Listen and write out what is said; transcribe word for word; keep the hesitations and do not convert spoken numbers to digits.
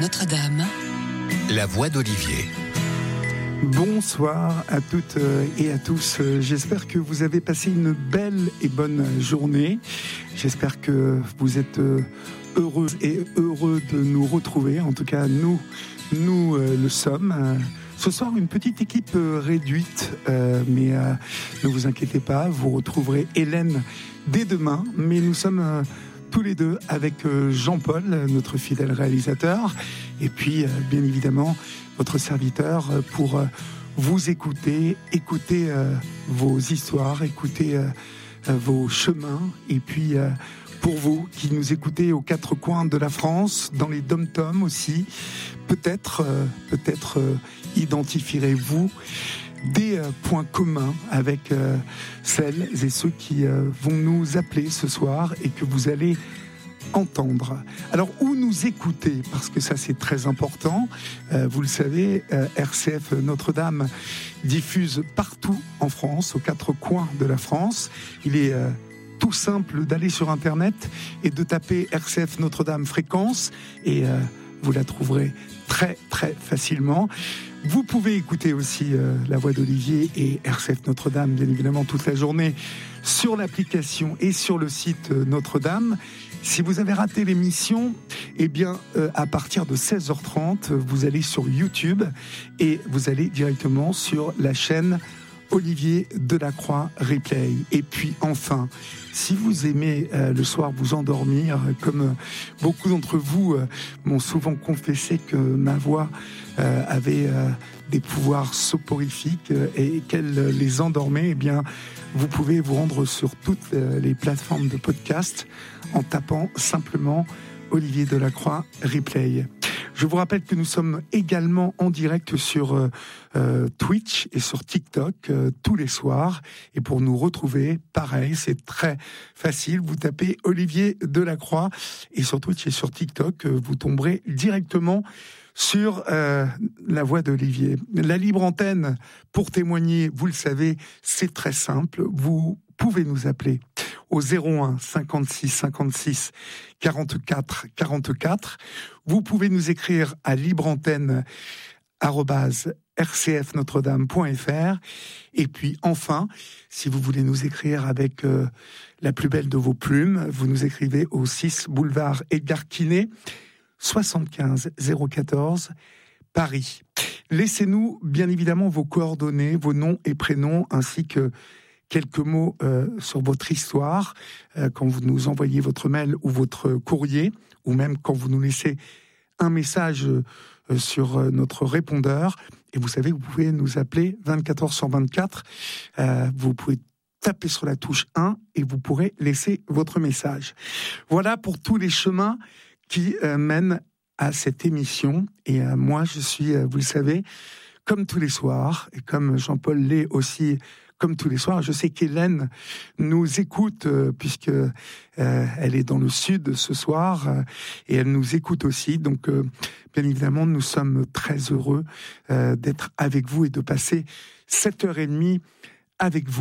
Notre-Dame. La voix d'Olivier. Bonsoir à toutes et à tous. J'espère que vous avez passé une belle et bonne journée. J'espère que vous êtes heureux et heureux de nous retrouver. En tout cas, nous, nous le sommes. Ce soir, une petite équipe réduite, euh, mais euh, ne vous inquiétez pas, vous retrouverez Hélène dès demain. Mais nous sommes euh, tous les deux avec euh, Jean-Paul, notre fidèle réalisateur, et puis euh, bien évidemment votre serviteur euh, pour euh, vous écouter, écouter euh, vos histoires, écouter euh, euh, vos chemins, et puis euh, pour vous qui nous écoutez aux quatre coins de la France, dans les dom-toms aussi, peut-être, euh, peut-être euh, identifierez-vous des euh, points communs avec euh, celles et ceux qui euh, vont nous appeler ce soir et que vous allez entendre. Alors, où nous écouter, parce que ça c'est très important, euh, vous le savez, euh, R C F Notre-Dame diffuse partout en France, aux quatre coins de la France. Il est euh, tout simple d'aller sur Internet et de taper R C F Notre-Dame fréquence et euh, vous la trouverez très très facilement. Vous pouvez écouter aussi euh, la voix d'Olivier et R C F Notre-Dame, bien évidemment, toute la journée sur l'application et sur le site euh, Notre-Dame. Si vous avez raté l'émission, eh bien, euh, à partir de seize heures trente, vous allez sur YouTube et vous allez directement sur la chaîne Olivier Delacroix Replay. Et puis enfin, si vous aimez euh, le soir vous endormir, comme euh, beaucoup d'entre vous euh, m'ont souvent confessé que ma voix euh, avait euh, des pouvoirs soporifiques euh, et qu'elle les endormait, eh bien, vous pouvez vous rendre sur toutes euh, les plateformes de podcast en tapant simplement Olivier Delacroix Replay. Je vous rappelle que nous sommes également en direct sur euh, euh, Twitch et sur TikTok euh, tous les soirs. Et pour nous retrouver, pareil, c'est très facile. Vous tapez Olivier Delacroix et sur Twitch et sur TikTok, euh, vous tomberez directement sur euh, la voix d'Olivier. La libre antenne, pour témoigner, vous le savez, c'est très simple. Vous pouvez nous appeler au zéro un cinquante-six cinquante-six quarante-quatre quarante-quatre. Vous pouvez nous écrire à libreantenne arobase r c f notre dame point f r. Et puis enfin, si vous voulez nous écrire avec euh, la plus belle de vos plumes, vous nous écrivez au six boulevard Edgar Quinet, soixante-quinze zéro quatorze, Paris. Laissez-nous bien évidemment vos coordonnées, vos noms et prénoms, ainsi que quelques mots euh, sur votre histoire, euh, quand vous nous envoyez votre mail ou votre courrier, ou même quand vous nous laissez un message euh, sur euh, notre répondeur. Et vous savez, vous pouvez nous appeler vingt-quatre heures sur vingt-quatre. Euh, vous pouvez taper sur la touche un et vous pourrez laisser votre message. Voilà pour tous les chemins qui euh, mènent à cette émission. Et euh, moi, je suis, euh, vous le savez, comme tous les soirs, et comme Jean-Paul l'est aussi, comme tous les soirs. Je sais qu'Hélène nous écoute euh, puisque euh, elle est dans le sud ce soir euh, et elle nous écoute aussi. Donc, euh, bien évidemment, nous sommes très heureux euh, d'être avec vous et de passer sept heures trente avec vous.